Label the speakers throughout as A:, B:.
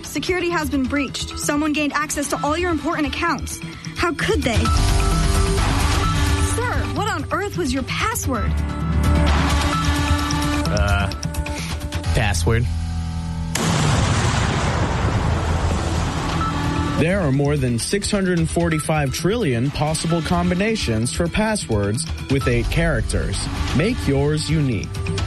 A: security has been breached. Someone gained access to all your important accounts. How could they? Sir, what on earth was your password?
B: Password. There are more than 645 trillion possible combinations for passwords with 8 characters. Make yours unique.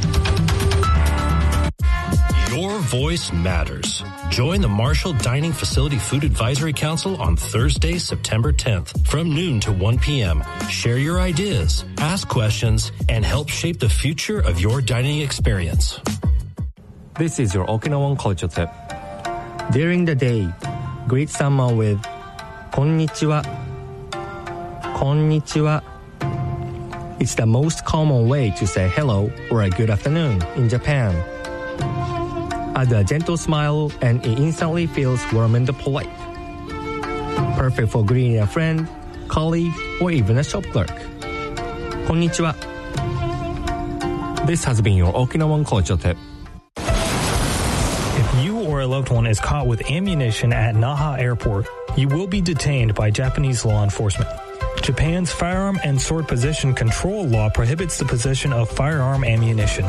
C: Your voice matters. Join the Marshall Dining Facility Food Advisory Council on Thursday, September 10th from noon to 1 p.m. Share your ideas, ask questions, and help shape the future of your dining experience.
D: This is your Okinawan culture tip. During the day, greet someone with konnichiwa. Konnichiwa. It's the most common way to say hello or a good afternoon in Japan. Add a gentle smile and it instantly feels warm and polite. Perfect for greeting a friend, colleague, or even a shop clerk. Konnichiwa. This has been your Okinawan culture tip.
E: If you or a loved one is caught with ammunition at Naha Airport, you will be detained by Japanese law enforcement. Japan's firearm and sword possession control law prohibits the possession of firearm ammunition.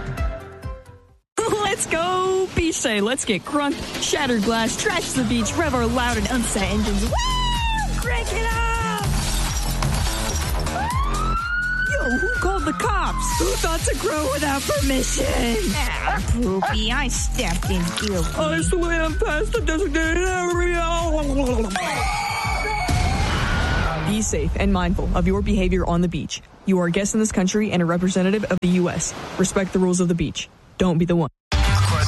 F: Let's go! Beach day, let's get crunk, shattered glass, trash the beach, rev our loud and unset engines. Woo! Crank it up! Yo, who called the cops? Who thought to grow without permission?
G: Poopy, I stepped in guilty.
F: I swam past the designated area. Be safe and mindful of your behavior on the beach. You are a guest in this country and a representative of the U.S. Respect the rules of the beach. Don't be the one.